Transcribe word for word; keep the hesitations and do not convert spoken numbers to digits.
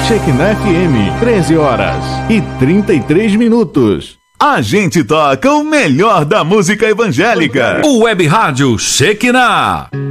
Shekinah F M, treze horas e trinta e três minutos. A gente toca o melhor da música evangélica. O Web Rádio Shekinah.